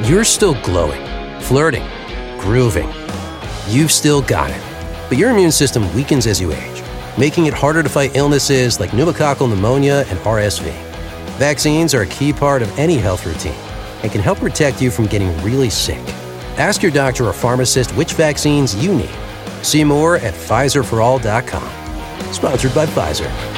You're still glowing, flirting, grooving. You've still got it. But your immune system weakens as you age, making it harder to fight illnesses like pneumococcal pneumonia and RSV. Vaccines are a key part of any health routine and can help protect you from getting really sick. Ask your doctor or pharmacist which vaccines you need. See more at PfizerForAll.com. Sponsored by Pfizer.